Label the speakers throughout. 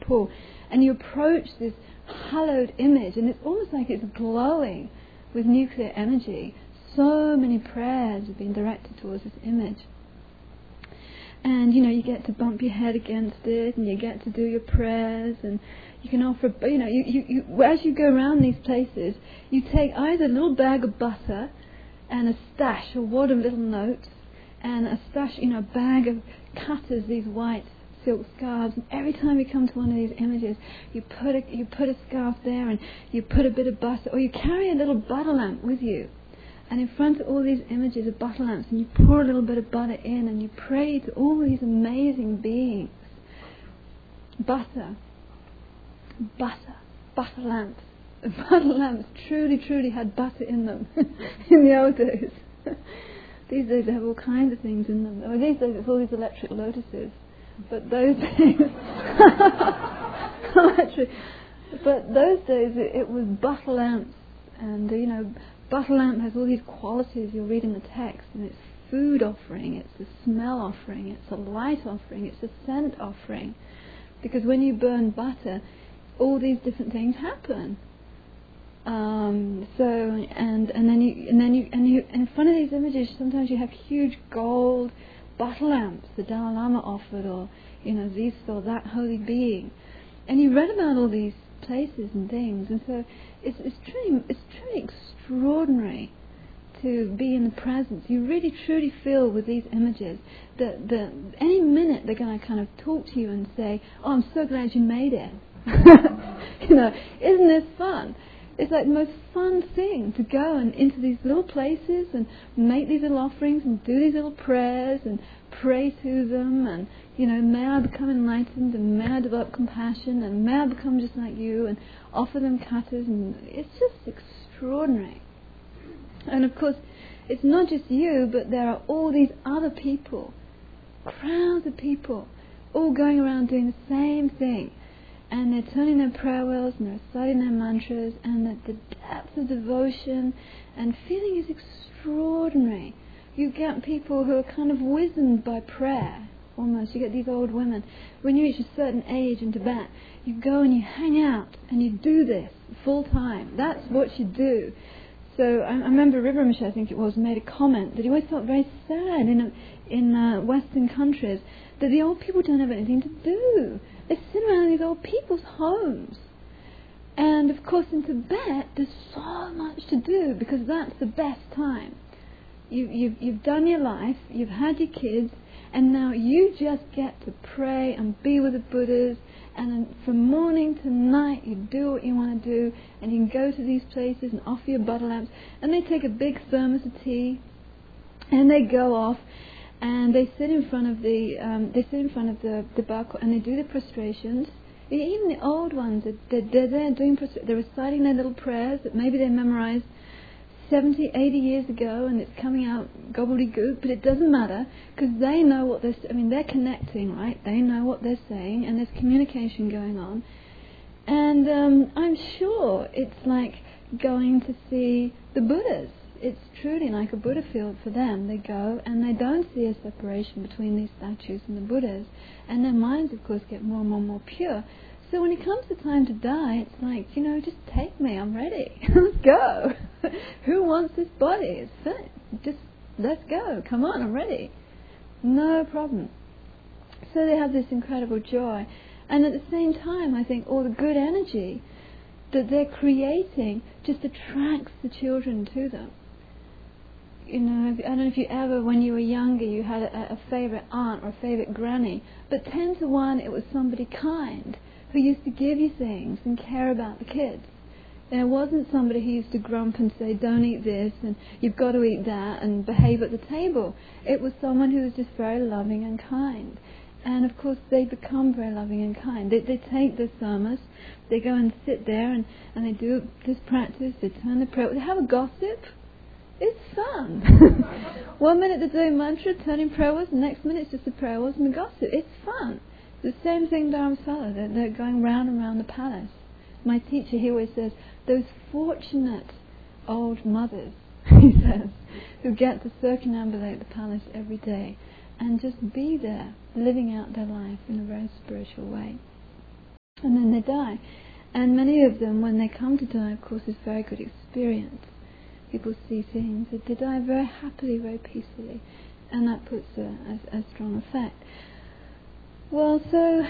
Speaker 1: cool. And you approach this hallowed image, and it's almost like it's glowing with nuclear energy. So many prayers have been directed towards this image. And, you get to bump your head against it, and you get to do your prayers, and you can offer, you as you go around these places, you take either a little bag of butter and a stash, a wad of little notes, and a stash, a bag of cutters, these white silk scarves, and every time you come to one of these images, you put a scarf there, and you put a bit of butter, or you carry a little butter lamp with you. And in front of all these images of butter lamps, and you pour a little bit of butter in, and you pray to all these amazing beings. Butter lamps. Butter lamps truly had butter in them in the old days. These days they have all kinds of things in them. These days it's all these electric lotuses. But those days... But those days it was butter lamps. And, butter lamp has all these qualities you'll read in the text, and it's food offering, it's a smell offering, it's a light offering, it's a scent offering. Because when you burn butter, all these different things happen. And in front of these images, sometimes you have huge gold butter lamps the Dalai Lama offered, or this or that holy being. And you read about all these places and things, and so it's truly extraordinary to be in the presence. You really truly feel with these images that any minute they're going to kind of talk to you and say, "Oh, I'm so glad you made it." Isn't this fun? It's like the most fun thing to go and into these little places and make these little offerings and do these little prayers and pray to them, and may I become enlightened, and may I develop compassion, and may I become just like you, and offer them cutters, and it's just extraordinary. And of course, it's not just you, but there are all these other people, crowds of people, all going around doing the same thing. And they're turning their prayer wheels, and they're reciting their mantras, and the depth of devotion and feeling is extraordinary. You get people who are kind of wizened by prayer, almost. You get these old women. When you reach a certain age in Tibet, you go and you hang out, and you do this full time. That's what you do. So I remember Rinpoche, I think it was, made a comment that he always felt very sad in Western countries that the old people don't have anything to do. They sit around in these old people's homes. And of course in Tibet there's so much to do, because that's the best time. You've done your life, you've had your kids, and now you just get to pray and be with the Buddhas, and then from morning to night you do what you want to do, and you can go to these places and offer your butter lamps, and they take a big thermos of tea, and they go off, and they sit in front of the balcony, and they do the prostrations. Even the old ones, they're there doing they're reciting their little prayers that maybe they memorized 70, 80 years ago, and it's coming out gobbledygook, but it doesn't matter, because they know what they're connecting, right? They know what they're saying, and there's communication going on. And I'm sure it's like going to see the Buddhas. It's truly like a Buddha field for them. They go and they don't see a separation between these statues and the Buddhas, and their minds of course get more and more pure. So when it comes to time to die, it's like, just take me, I'm ready. Let's go. Who wants this body? It's finished. Just let's go. Come on, I'm ready. No problem. So they have this incredible joy. And at the same time, I think all the good energy that they're creating just attracts the children to them. I don't know if you ever, when you were younger, you had a favourite aunt or a favourite granny, but 10 to 1 it was somebody kind who used to give you things and care about the kids. And it wasn't somebody who used to grump and say, don't eat this and you've got to eat that and behave at the table. It was someone who was just very loving and kind. And of course they become very loving and kind. They take this thermos, they go and sit there and they do this practice, they turn the prayer, they have a gossip. It's fun. 1 minute they're doing mantra, turning prayer words, the next minute it's just the prayer words and the gossip. It's fun. The same thing Dharamsala, they're going round and round the palace. My teacher, he always says, those fortunate old mothers, he says, who get to circumambulate the palace every day and just be there, living out their life in a very spiritual way. and then they die. And many of them, when they come to die, of course, is a very good experience. People see things, that they die very happily, very peacefully, and that puts a strong effect. Well, so,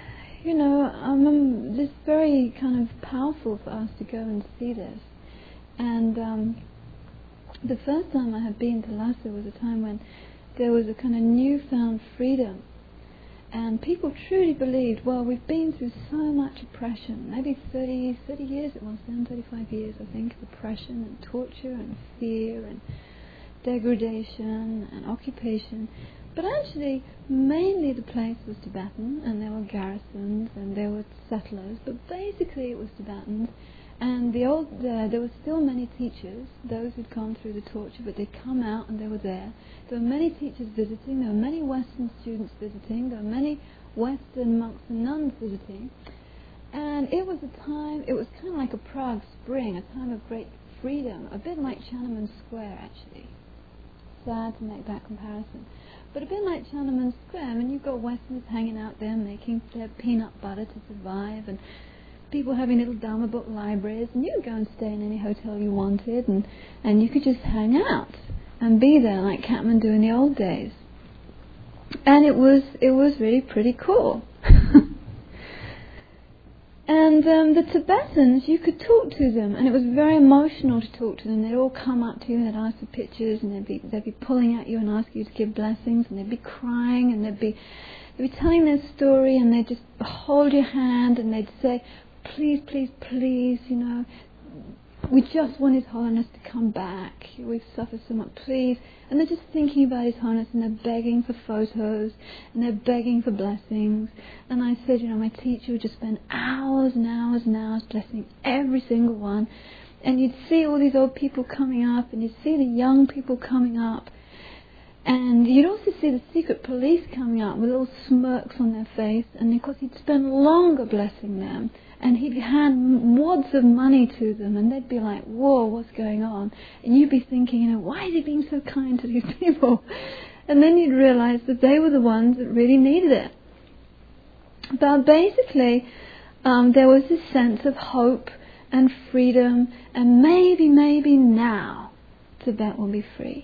Speaker 1: it's very kind of powerful for us to go and see this. And the first time I had been to Lhasa was a time when there was a kind of newfound freedom. And people truly believed, well, we've been through so much oppression, maybe 30 years it was then, 35 years I think, of oppression and torture and fear and degradation and occupation. But actually, mainly the place was Tibetan, and there were garrisons and there were settlers, but basically it was Tibetans. And there were still many teachers, those who'd gone through the torture, but they'd come out and they were there. There were many teachers visiting, there were many Western students visiting, there were many Western monks and nuns visiting. And it was kind of like a Prague Spring, a time of great freedom, a bit like Tiananmen Square actually. Sad to make that comparison. But a bit like Tiananmen Square, I mean, you've got Westerners hanging out there making their peanut butter to survive, and people having little Dharma book libraries, and you could go and stay in any hotel you wanted, and you could just hang out and be there like Kathmandu in the old days. And it was really pretty cool. And the Tibetans, you could talk to them, and it was very emotional to talk to them. They'd all come up to you and they'd ask for pictures, and they'd be pulling at you and ask you to give blessings, and they'd be crying, and they'd be telling their story, and they'd just hold your hand and they'd say, please, please, please, we just want His Holiness to come back. We've suffered so much, please. And they're just thinking about His Holiness, and they're begging for photos, and they're begging for blessings. And I said, my teacher would just spend hours and hours and hours blessing every single one. And you'd see all these old people coming up, and you'd see the young people coming up. And you'd also see the secret police coming up with little smirks on their face, and of course he'd spend longer blessing them, and he'd hand wads of money to them, and they'd be like, whoa, what's going on? And you'd be thinking, why is he being so kind to these people? And then you'd realize that they were the ones that really needed it. But basically, there was this sense of hope and freedom, and maybe now Tibet will be free.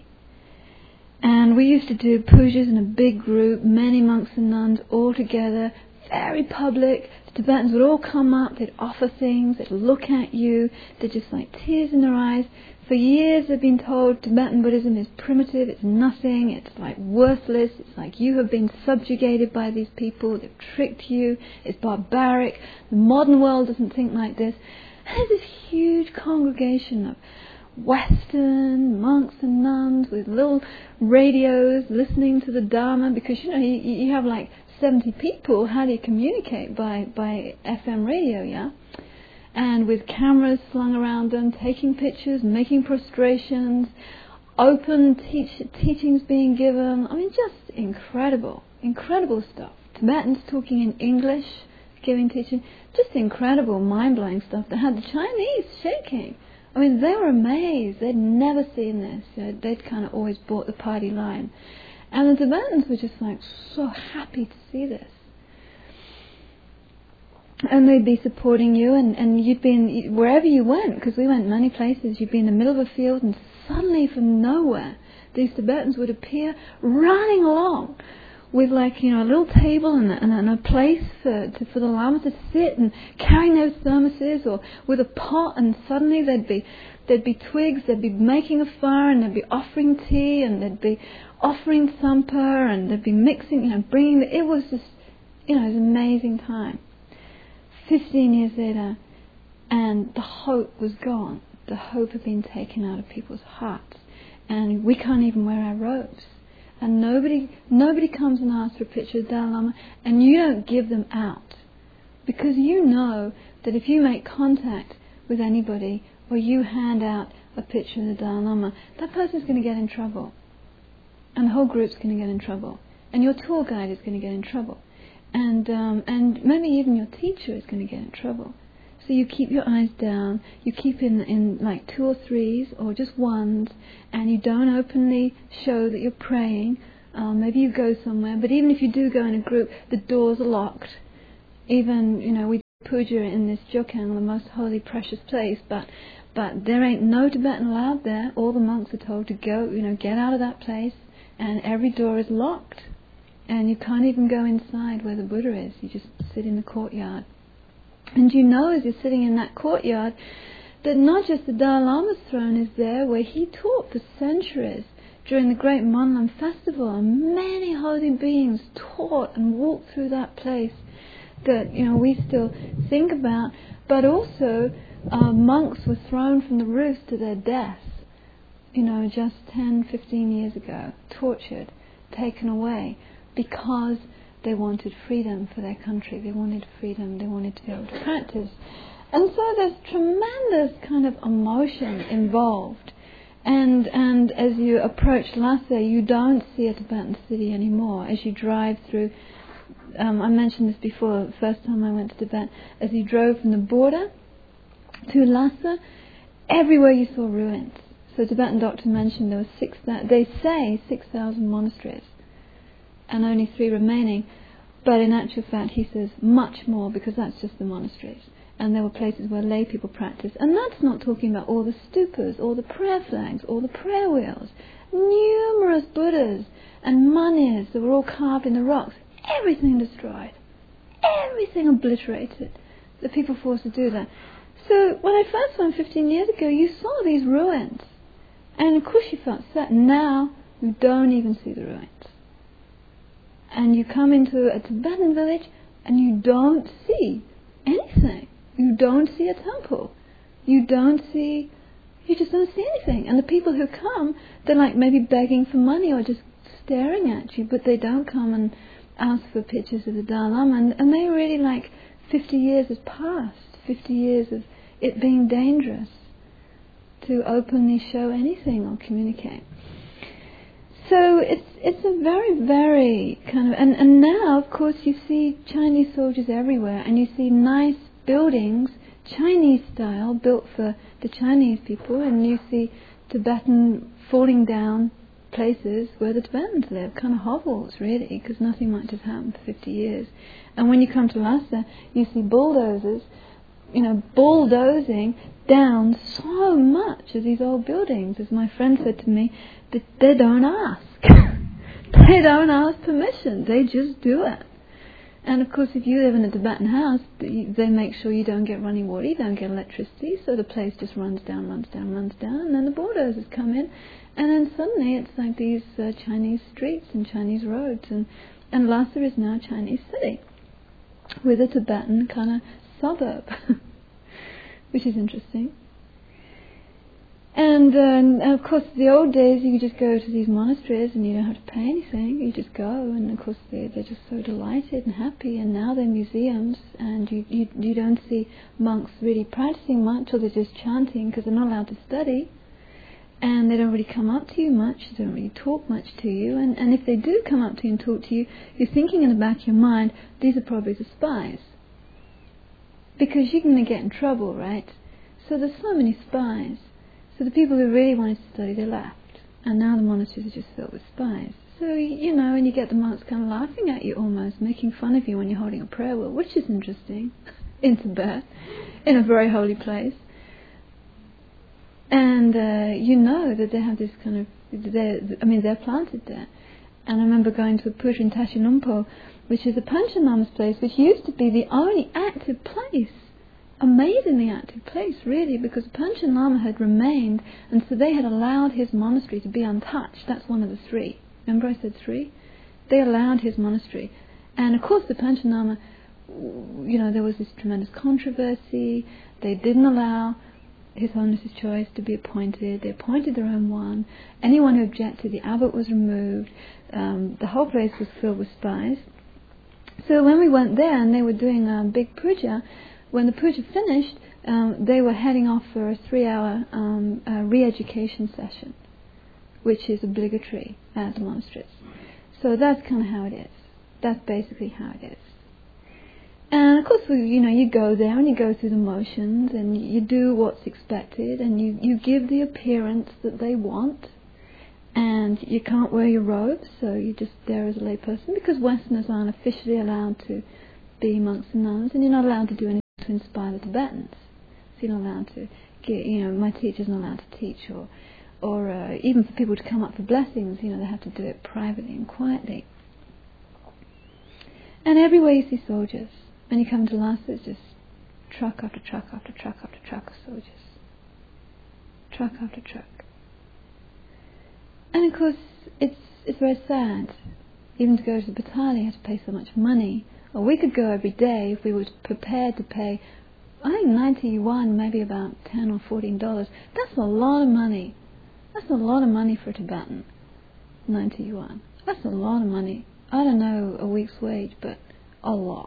Speaker 1: And we used to do pujas in a big group, many monks and nuns all together, very public. The Tibetans would all come up, they'd offer things, they'd look at you, they'd just like tears in their eyes. For years they've been told Tibetan Buddhism is primitive, it's nothing, it's like worthless, it's like you have been subjugated by these people, they've tricked you, it's barbaric, the modern world doesn't think like this. And there's this huge congregation of Western monks and nuns with little radios listening to the Dharma, because you have like 70 people. How do you communicate? By FM radio, yeah? And with cameras slung around them, taking pictures, making prostrations, open teachings being given. I mean, just incredible stuff. Tibetans talking in English, giving teaching, just incredible, mind-blowing stuff that had the Chinese shaking. I mean, they were amazed. They'd never seen this. They'd kind of always bought the party line. And the Tibetans were just like so happy to see this. And they'd be supporting you, and you'd be wherever you went, because we went many places, you'd be in the middle of a field, and suddenly from nowhere, these Tibetans would appear running along with like, a little table and a place for the Lama to sit, and carrying those thermoses, or with a pot, and suddenly there'd be twigs, they'd be making a fire, and they'd be offering tea, and they'd be offering thampa, and they'd be mixing, bringing it was just, it was an amazing time. 15 years later, and the hope was gone. The hope had been taken out of people's hearts, and we can't even wear our robes. And nobody comes and asks for a picture of the Dalai Lama, and you don't give them out, because you know that if you make contact with anybody, or you hand out a picture of the Dalai Lama, that person's going to get in trouble, and the whole group's going to get in trouble, and your tour guide is going to get in trouble, and maybe even your teacher is going to get in trouble. So you keep your eyes down, you keep in like 2 or 3s or just 1s, and you don't openly show that you're praying. Maybe you go somewhere, but even if you do go in a group, the doors are locked. Even, we puja in this Jokang, the most holy, precious place, but there ain't no Tibetan allowed there. All the monks are told to go, get out of that place, and every door is locked. And you can't even go inside where the Buddha is. You just sit in the courtyard. And as you're sitting in that courtyard, that not just the Dalai Lama's throne is there, where he taught for centuries during the great Monlam festival, and many holy beings taught and walked through that place that we still think about, but also monks were thrown from the roofs to their deaths, just 10, 15 years ago, tortured, taken away, because they wanted freedom for their country. They wanted freedom. They wanted to be able to practice. And so there's tremendous kind of emotion involved. And as you approach Lhasa, you don't see a Tibetan city anymore. As you drive through, I mentioned this before, the first time I went to Tibet, as you drove from the border to Lhasa, everywhere you saw ruins. So Tibetan doctor mentioned there were 6,000 monasteries, and only 3 remaining. But in actual fact, he says much more, because that's just the monasteries. And there were places where lay people practiced. And that's not talking about all the stupas, all the prayer flags, all the prayer wheels. Numerous Buddhas and manis that were all carved in the rocks. Everything destroyed. Everything obliterated. The people forced to do that. So when I first went 15 years ago, you saw these ruins. And of course you felt sad. Now you don't even see the ruins. And you come into a Tibetan village and you don't see anything. You don't see a temple. You just don't see anything. And the people who come, they're like maybe begging for money or just staring at you, but they don't come and ask for pictures of the Dalai Lama. And they really 50 years has passed, 50 years of it being dangerous to openly show anything or communicate. So it's a very, very kind of... And now, of course, you see Chinese soldiers everywhere, and you see nice buildings, Chinese style, built for the Chinese people, and you see Tibetan falling down places where the Tibetans live, kind of hovels really, because nothing much has happened for 50 years. And when you come to Lhasa, you see bulldozers, bulldozing down so much of these old buildings. As my friend said to me, that they don't ask. They don't ask permission, they just do it. And of course, if you live in a Tibetan house, they make sure you don't get running water, you don't get electricity, so the place just runs down, and then the bulldozers come in, and then suddenly it's like these Chinese streets and Chinese roads, and Lhasa is now a Chinese city, with a Tibetan kind of suburb, which is interesting. And of course, the old days, you could just go to these monasteries and you don't have to pay anything. You just go, and of course they're just so delighted and happy. And now they're museums, and you don't see monks really practicing much, or they're just chanting because they're not allowed to study. And they don't really come up to you much. They don't really talk much to you. And if they do come up to you and talk to you, you're thinking in the back of your mind, these are probably the spies, because you're going to get in trouble, right? So there's so many spies. So the people who really wanted to study, they left. And now the monasteries are just filled with spies. So, and you get the monks kind of laughing at you almost, making fun of you when you're holding a prayer wheel, which is interesting, in Tibet, in a very holy place. And that they have this kind of, they're planted there. And I remember going to a puja in Tashi Lumpo, which is a Panchen Lama's place, which used to be the only active place. Amazingly active place, really, because Panchen Lama had remained, and so they had allowed his monastery to be untouched. That's one of the 3. Remember I said 3? They allowed his monastery. And of course the Panchen Lama, there was this tremendous controversy. They didn't allow His Holiness's choice to be appointed. They appointed their own one. Anyone who objected, the abbot was removed. The whole place was filled with spies. So when we went there and they were doing a big puja, when the puja finished, they were heading off for a 3-hour re-education session, which is obligatory at the monasteries. So that's kind of how it is. That's basically how it is. And of course, you go there and you go through the motions and you do what's expected, and you give the appearance that they want. And you can't wear your robes, so you're just there as a layperson, because Westerners aren't officially allowed to be monks and nuns, and you're not allowed to do anything to inspire the Tibetans. So you're not allowed to get, my teacher's not allowed to teach, or even for people to come up for blessings, they have to do it privately and quietly. And everywhere you see soldiers. When you come to Lhasa, it's just truck after truck after truck after truck of soldiers. Truck after truck. And of course, it's very sad. Even to go to the battalion, you have to pay so much money. Or we could go every day if we were prepared to pay, I think 90 yuan, maybe about $10 or $14. That's a lot of money. That's a lot of money for a Tibetan. 90 yuan. That's a lot of money. I don't know a week's wage, but a lot.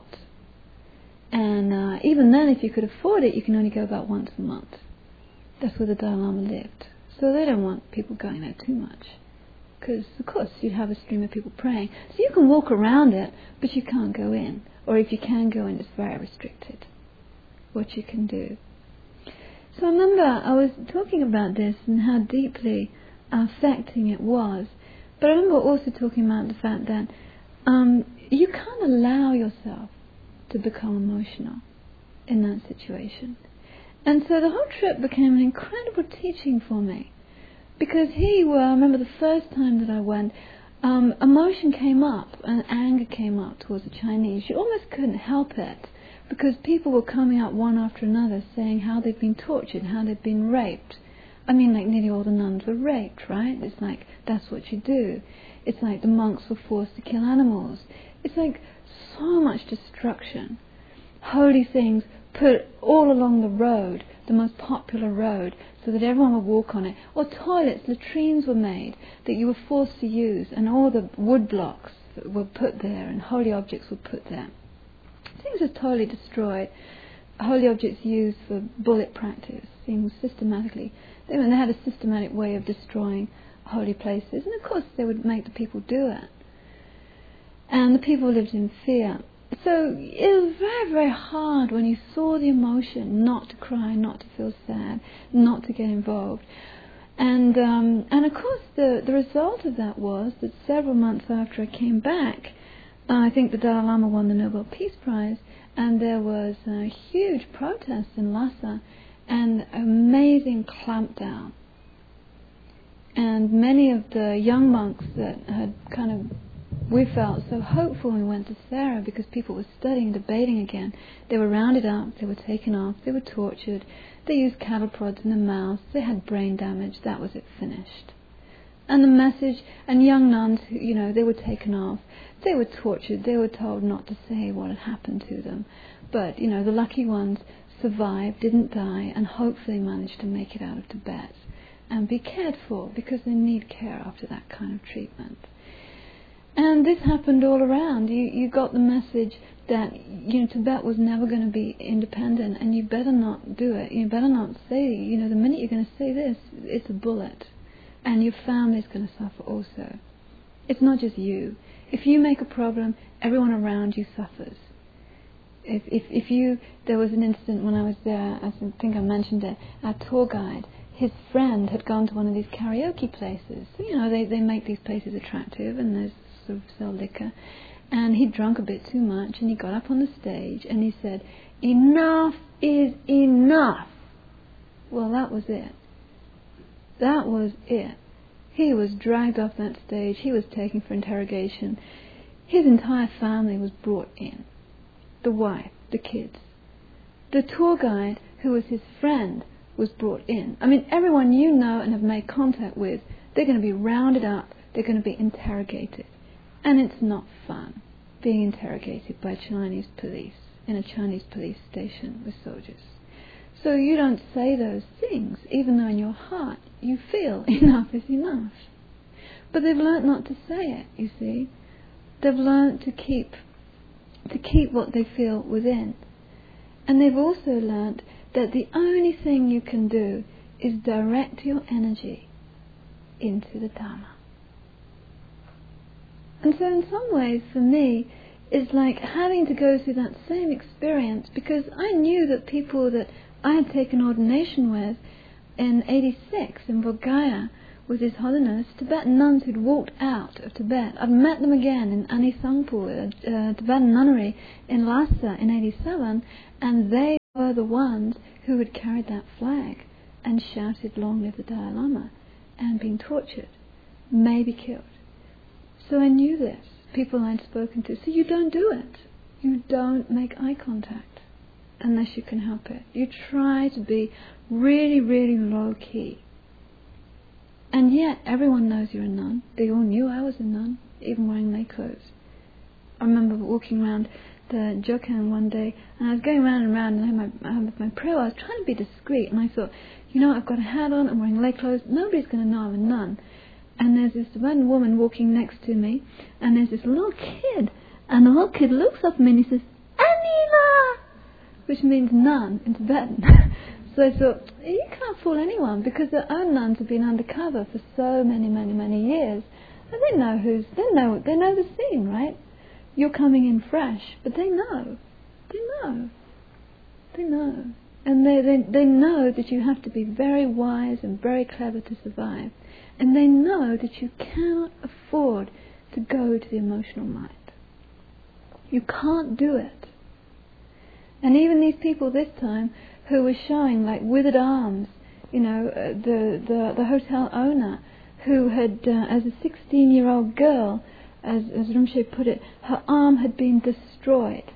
Speaker 1: And even then, if you could afford it, you can only go about once a month. That's where the Dalai Lama lived. So they don't want people going there too much. Because, of course, you'd have a stream of people praying. So you can walk around it, but you can't go in. Or if you can go in, it's very restricted what you can do. So I remember I was talking about this and how deeply affecting it was. But I remember also talking about the fact that you can't allow yourself to become emotional in that situation. And so the whole trip became an incredible teaching for me. Because I remember the first time that I went, emotion came up and anger came up towards the Chinese. You almost couldn't help it, because people were coming up one after another saying how they'd been tortured, how they'd been raped. I mean, like nearly all the nuns were raped, right? It's like, that's what you do. It's like the monks were forced to kill animals. It's like so much destruction. Holy things put all along the road, the most popular road, so that everyone would walk on it. Or toilets, latrines were made that you were forced to use, and all the wood blocks were put there, and holy objects were put there. Things are totally destroyed. Holy objects used for bullet practice, things systematically. They had a systematic way of destroying holy places, and of course they would make the people do it. And the people lived in fear. So it was very, very hard when you saw the emotion not to cry, not to feel sad, not to get involved. And of course the result of that was that several months after I came back, I think the Dalai Lama won the Nobel Peace Prize, and there was a huge protest in Lhasa and amazing clampdown. And many of the young monks that had we felt so hopeful when we went to Sarah, because people were studying, debating again. They were rounded up, they were taken off, they were tortured, they used cattle prods in the mouth, they had brain damage, that was it, finished. And the message, and young nuns, they were taken off, they were tortured, they were told not to say what had happened to them. But, the lucky ones survived, didn't die, and hopefully managed to make it out of Tibet and be cared for, because they need care after that kind of treatment. And this happened all around. You got the message that Tibet was never going to be independent, and you better not do it. You better not say, the minute you're going to say this, it's a bullet, and your family's going to suffer also. It's not just you. If you make a problem, everyone around you suffers. There was an incident when I was there, I think I mentioned it, our tour guide, his friend had gone to one of these karaoke places. So, they make these places attractive, and there's sort of sell liquor, and he drank a bit too much, and he got up on the stage and he said, "Enough is enough." Well, that was it. That was it. He was dragged off that stage. He was taken for interrogation. His entire family was brought in. The wife, the kids. The tour guide, who was his friend, was brought in. I mean, everyone you know and have made contact with, they're going to be rounded up, they're going to be interrogated. And it's not fun being interrogated by Chinese police in a Chinese police station with soldiers. So you don't say those things, even though in your heart you feel enough is enough. But they've learnt not to say it, you see. They've learnt to keep what they feel within. And they've also learnt that the only thing you can do is direct your energy into the Dharma. And so in some ways, for me, it's like having to go through that same experience, because I knew that people that I had taken ordination with in 86 in Bodh Gaya with His Holiness, Tibetan nuns who'd walked out of Tibet. I've met them again in Anisangpo, a Tibetan nunnery in Lhasa in 87, and they were the ones who had carried that flag and shouted, "Long live the Dalai Lama," and been tortured, maybe killed. So I knew this, people I'd spoken to. So you don't do it. You don't make eye contact unless you can help it. You try to be really, really low key. And yet everyone knows you're a nun. They all knew I was a nun, even wearing lay clothes. I remember walking around the Jokan one day, and I was going round and round, and I had my prayer. I was trying to be discreet, and I thought, I've got a hat on, I'm wearing lay clothes, nobody's going to know I'm a nun. And there's this one woman walking next to me, and there's this little kid, and the little kid looks up at me and he says, "Anila!" which means nun in Tibetan. So I thought, you can't fool anyone, because their own nuns have been undercover for so many, many, many years, and they know the scene, right? You're coming in fresh, but they know. And they know that you have to be very wise and very clever to survive. And they know that you cannot afford to go to the emotional mind. You can't do it. And even these people this time who were showing like withered arms, the hotel owner who had, as a 16-year-old girl, as Rinpoche put it, her arm had been destroyed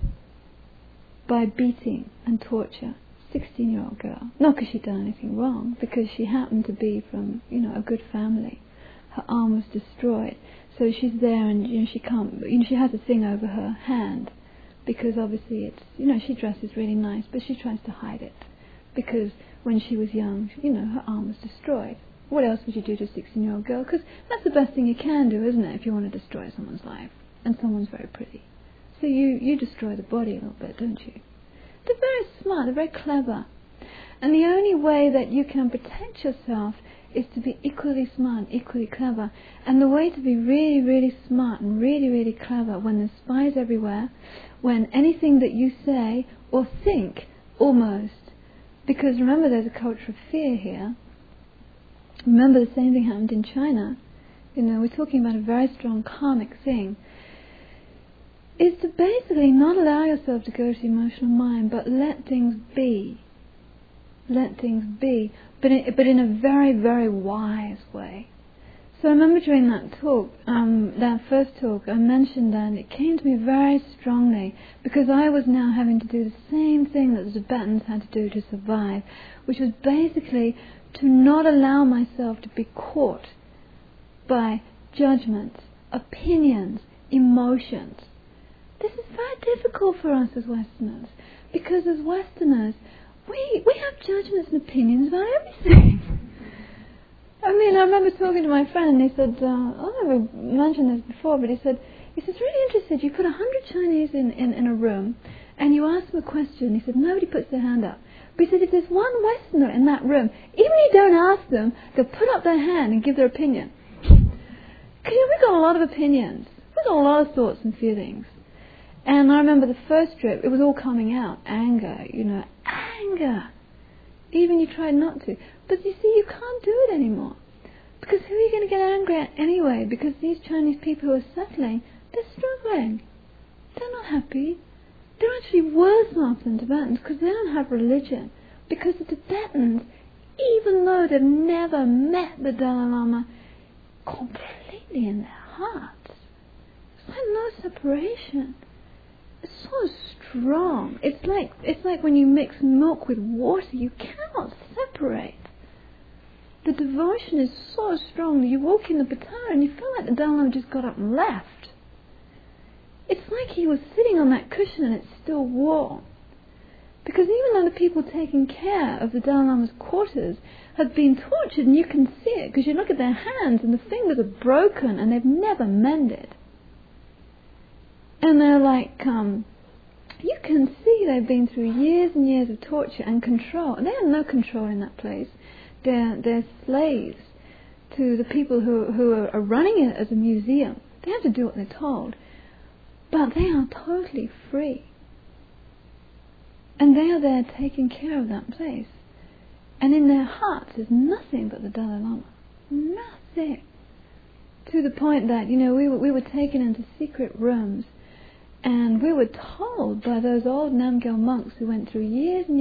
Speaker 1: by beating and torture. 16-year-old girl. Not because she'd done anything wrong, because she happened to be from, a good family. Her arm was destroyed. So she's there and, she can't, she has a thing over her hand, because obviously it's, she dresses really nice, but she tries to hide it. Because when she was young, her arm was destroyed. What else would you do to a 16-year-old girl? Because that's the best thing you can do, isn't it, if you want to destroy someone's life, and someone's very pretty. So you destroy the body a little bit, don't you? They're very smart, they're very clever. And the only way that you can protect yourself is to be equally smart and equally clever. And the way to be really, really smart and really, really clever when there's spies everywhere, when anything that you say or think, almost, because remember there's a culture of fear here. Remember the same thing happened in China. We're talking about a very strong karmic thing. Is to basically not allow yourself to go to the emotional mind, but let things be. Let things be, but in a very, very wise way. So I remember during that talk, that first talk, I mentioned that, and it came to me very strongly, because I was now having to do the same thing that the Tibetans had to do to survive, which was basically to not allow myself to be caught by judgments, opinions, emotions. This is very difficult for us as Westerners, because as Westerners, we have judgments and opinions about everything. I remember talking to my friend, and he said, I never mentioned this before, but he said, really interested, you put 100 Chinese in a room, and you ask them a question. He said, nobody puts their hand up. But he said, if there's one Westerner in that room, even if you don't ask them, they'll put up their hand and give their opinion. Because we've got a lot of opinions. We've got a lot of thoughts and feelings. And I remember the first trip, it was all coming out. Anger, anger. Even you tried not to. But you see, you can't do it anymore. Because who are you going to get angry at anyway? Because these Chinese people who are settling, they're struggling. They're not happy. They're actually worse off than Tibetans because they don't have religion. Because the Tibetans, even though they've never met the Dalai Lama completely in their hearts, it's like no separation. It's so strong. It's like when you mix milk with water, you cannot separate. The devotion is so strong that you walk in the Patara and you feel like the Dalai Lama just got up and left. It's like he was sitting on that cushion and it's still warm. Because even though the people taking care of the Dalai Lama's quarters have been tortured, and you can see it because you look at their hands and the fingers are broken and they've never mended. And they're like, you can see they've been through years and years of torture and control. And they have no control in that place. They're slaves to the people who are running it as a museum. They have to do what they're told. But they are totally free. And they are there taking care of that place. And in their hearts is nothing but the Dalai Lama. Nothing. To the point that, we were taken into secret rooms, and we were told by those old Namgyal monks who went through years and